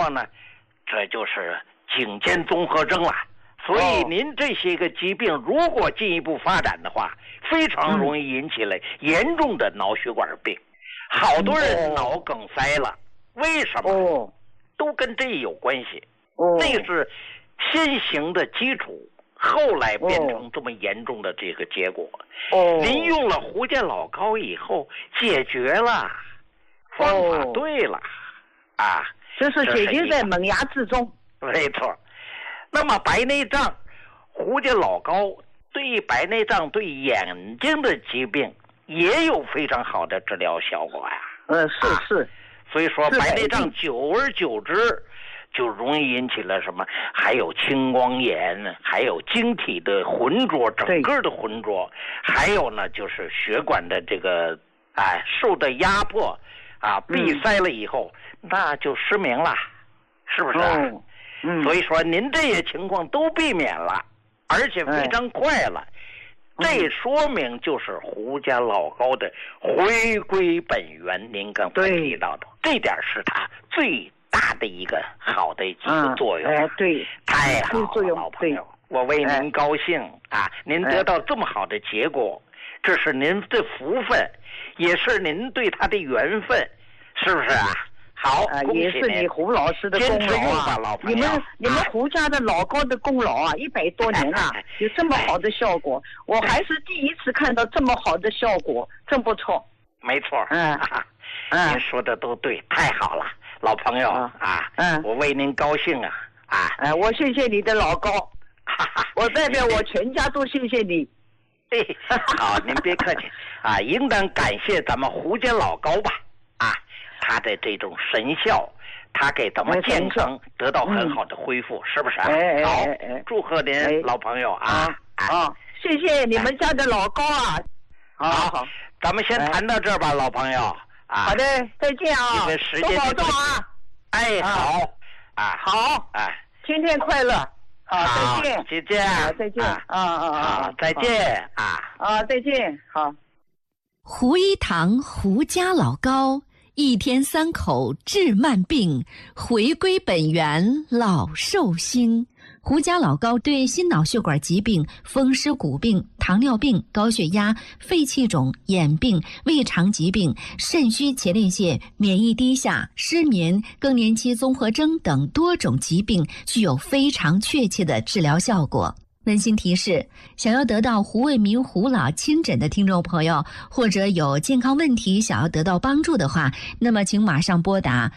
上呢，这就是颈肩综合征了。所以您这些个疾病如果进一步发展的话，非常容易引起了严重的脑血管病。好多人脑梗塞了，为什么？都跟这有关系。那个是先行的基础，后来变成这么严重的这个结果。您用了胡健老膏以后解决了，方法对了啊， 这是解决在萌芽之中。 没错。那么白内障，胡健老膏对白内障、对眼睛的疾病也有非常好的治疗效果呀。 是。 所以说白内障久而久之就容易引起了什么？还有青光眼，还有晶体的浑浊，整个的浑浊，还有呢就是血管的这个受的压迫闭塞了以后，那就失明了，是不是？所以说您这些情况都避免了，而且非常快了。这说明就是胡健老膏的回归本源，您刚才提到的这点是它最大的一个好的一个作用。 对， 太好了，老朋友，我为您高兴您得到这么好的结果，这是您的福分，也是您对他的缘分，是不是啊？好， 也是你胡老师的功劳啊！你们胡家的老膏的功劳啊，100多年了，有这么好的效果，我还是第一次看到这么好的效果，真不错。 没错，您说的都对，太好了，老朋友我为您高兴我谢谢你的老膏，我代表我全家都谢谢你。 好，您别客气应当感谢咱们胡健老膏吧它的这种神效，它给咱们健康得到很好的恢复，是不是好，祝贺您老朋友谢谢你们家的老膏好，咱们先谈到这儿吧，老朋友好的，再见因为时间多保重好好天天快乐再见再见再见再见再见好。 胡一堂胡家老膏，1天3口治慢病，回归本源老寿星。胡家老膏对心脑血管疾病、风湿骨病、糖尿病、高血压、肺气肿、眼病、胃肠疾病、肾虚前列腺、免疫低下、失眠、更年期综合征等多种疾病具有非常确切的治疗效果。温馨提示，想要得到胡卫民胡老亲诊的听众朋友，或者有健康问题想要得到帮助的话，那么请马上拨打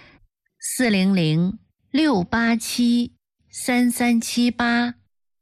400-687-3378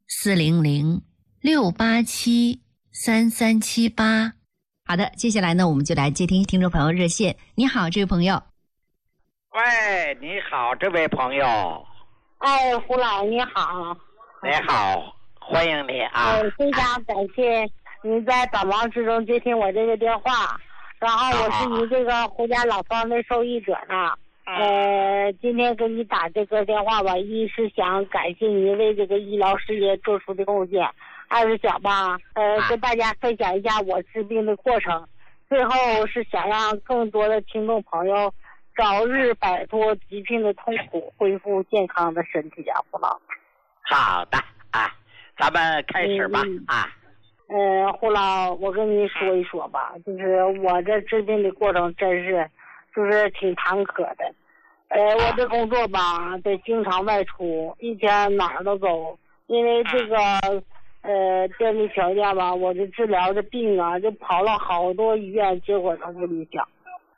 400-687-3378。好的，接下来呢，我们就来接听听众朋友热线。你好，这位朋友。 喂，你好，这位朋友。 胡老你好。 你好，欢迎你非常感谢您在百忙之中接听我这个电话，然后我是你这个胡家老方的受益者呢。今天给你打这个电话吧，一是想感谢您为这个医疗事业做出的贡献，二是想吧跟大家分享一下我治病的过程，最后是想让更多的听众朋友早日摆脱疾病的痛苦，恢复健康的身体胡老。 好的咱们开始吧胡老，我跟您说一说吧，就是我这治病的过程真是就是挺坎坷的。我这工作吧得经常外出，一天哪儿都走，因为这个电力条件吧，我这治疗的病就跑了好多医院，结果都不理想。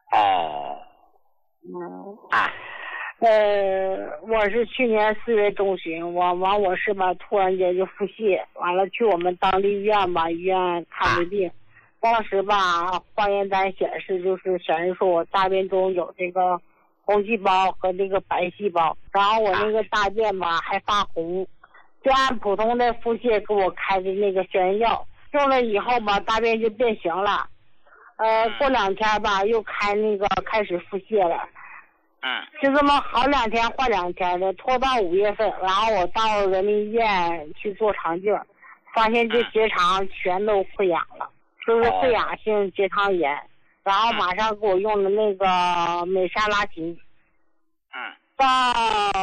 我是去年4月中旬，我是吧突然间就腹泻，完了去我们当地医院吧，医院看的病，当时吧化验单显示说我大便中有这个红细胞和这个白细胞，然后我那个大便吧还发红，就按普通的腹泻给我开的那个消炎药，用了以后吧大便就变形了，过2天吧又开始腹泻了。就这么好2天换2天的，拖到5月份，然后我到人民医院去做肠镜，发现这结肠全都溃疡了，就是溃疡性结肠炎，然后马上给我用了那个美沙拉嗪。到